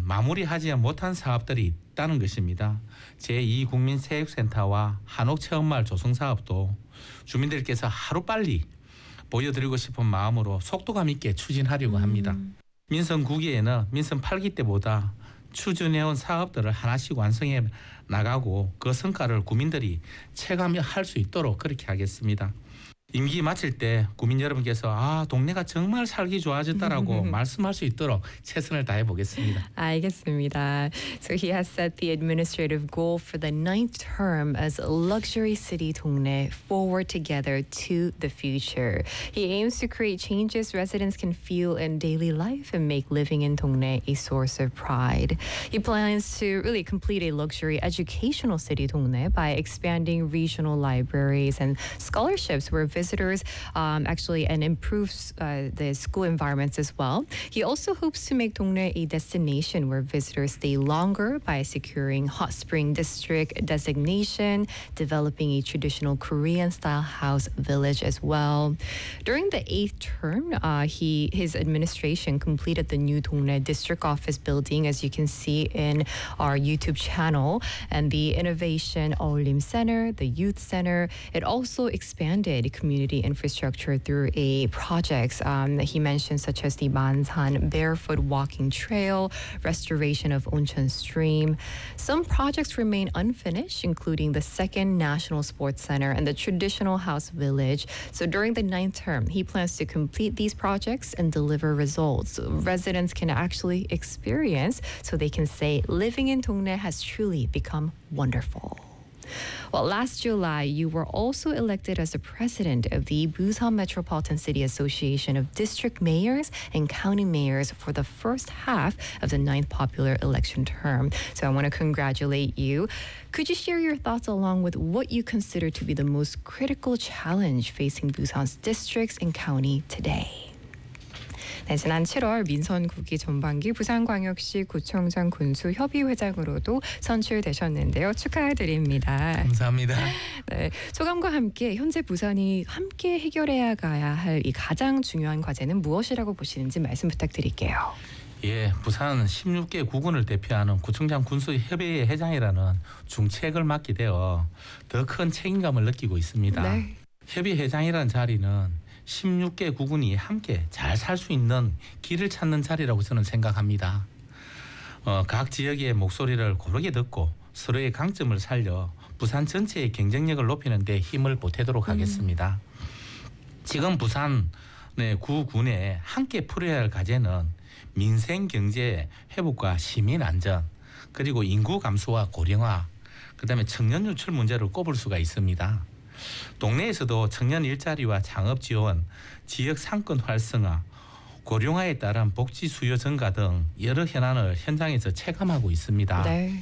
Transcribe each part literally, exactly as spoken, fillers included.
마무리하지 못한 사업들이 있다는 것입니다. 제이 국민체육센터와 한옥체험마을 조성사업도 주민들께서 하루빨리 보여드리고 싶은 마음으로 속도감 있게 추진하려고 합니다. 음. 민선 구 기에는 민선 팔 기 때보다 추진해온 사업들을 하나씩 완성해 나가고 그 성과를 국민들이 체감할 수 있도록 그렇게 하겠습니다. 임기 마칠 때 국민 여러분께서 아 동네가 정말 살기 좋아졌다라고 말씀할 수 있도록 최선을 다해 보겠습니다. 알겠습니다. So he has set the administrative goal for the ninth term as luxury city 동네 forward together to the future. He aims to create changes residents can feel in daily life and make living in 동네 a source of pride. He plans to really complete a luxury educational city 동네 by expanding regional libraries and scholarships where visitors um, actually and improves uh, the school environments as well. He also hopes to make 동네 a destination where visitors stay longer by securing hot spring district designation, developing a traditional Korean-style house village as well. During the eighth term, uh, he his administration completed the new 동네 district office building, as you can see in our YouTube channel, and the Innovation 어울림 Center, the Youth Center. It also expanded community infrastructure through a projects um, that he mentioned, such as the Mansan Barefoot Walking Trail, restoration of Oncheon Stream. Some projects remain unfinished, including the second National Sports Center and the traditional house village. So during the ninth term, he plans to complete these projects and deliver results residents can actually experience, so they can say living in 동네 has truly become wonderful. Well, last July, you were also elected as the president of the Busan Metropolitan City Association of District Mayors and County Mayors for the first half of the ninth popular election term. So I want to congratulate you. Could you share your thoughts along with what you consider to be the most critical challenge facing Busan's districts and county today? 네, 지난 칠월 민선 구 기 전반기 부산광역시 구청장 군수 협의회장으로도 선출되셨는데요. 축하드립니다. 감사합니다. 네, 소감과 함께 현재 부산이 함께 해결해야 가야 할 이 가장 중요한 과제는 무엇이라고 보시는지 말씀 부탁드릴게요. 예, 부산 십육 개 구군을 대표하는 구청장 군수협의회 회장이라는 중책을 맡게 되어 더 큰 책임감을 느끼고 있습니다. 네. 협의회장이라는 자리는 십육 개 구군이 함께 잘 살 수 있는 길을 찾는 자리라고 저는 생각합니다. 어, 각 지역의 목소리를 고르게 듣고 서로의 강점을 살려 부산 전체의 경쟁력을 높이는 데 힘을 보태도록 하겠습니다. 음. 지금 부산의 구군에 함께 풀어야 할 과제는 민생 경제 회복과 시민 안전, 그리고 인구 감소와 고령화, 그다음에 청년 유출 문제를 꼽을 수가 있습니다. 동네에서도 청년 일자리와 창업 지원, 지역 상권 활성화, 고령화에 따른 복지 수요 증가 등 여러 현안을 현장에서 체감하고 있습니다. 네.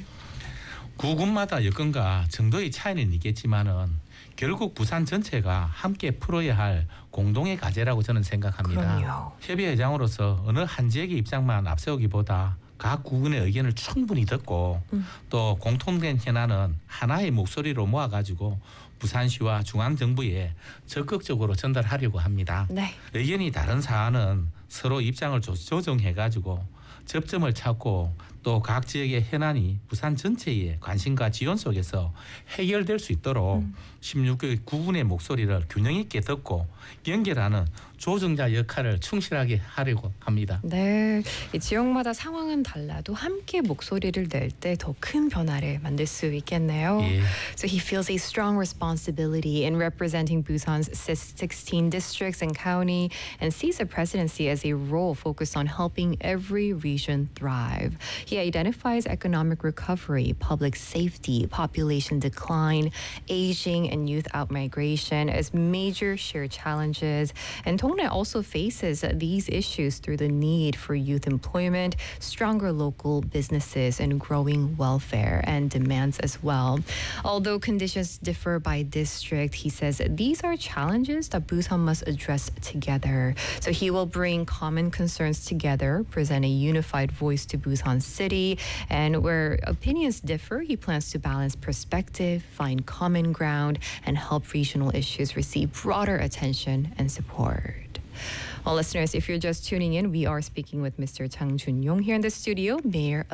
구군마다 여건과 정도의 차이는 있겠지만은 결국 부산 전체가 함께 풀어야 할 공동의 과제라고 저는 생각합니다. 그럼요. 협의회장으로서 어느 한 지역의 입장만 앞세우기보다 각 구군의 의견을 충분히 듣고 음. 또 공통된 현안은 하나의 목소리로 모아가지고 부산시와 중앙정부에 적극적으로 전달하려고 합니다. 네. 의견이 다른 사안은 서로 입장을 조정해가지고 접점을 찾고 또 각 지역의 현안이 부산 전체의 관심과 지원 속에서 해결될 수 있도록 음. 십육 개 구군의 목소리를 균형 있게 듣고 연결하는 조정자 역할을 충실하게 하려고 합니다. 네, 이 지역마다 상황은 달라도 함께 목소리를 낼 때 더 큰 변화를 만들 수 있겠네요. 예. So he feels a strong responsibility in representing Busan's sixteen districts and county and sees the presidency as a role focused on helping every region thrive. He identifies economic recovery, public safety, population decline, aging, and youth outmigration as major shared challenges. And 동네 also faces these issues through the need for youth employment, stronger local businesses, and growing welfare and demands as well. Although conditions differ by district, he says these are challenges that Busan must address together. So he will bring common concerns together, present a unified voice to Busan City, and where opinions differ, he plans to balance perspective, find common ground, and help regional issues receive broader attention and support. Well, listeners, if you're just tuning in, we are speaking with Mister Chang Jun-yong here in the studio, Mayor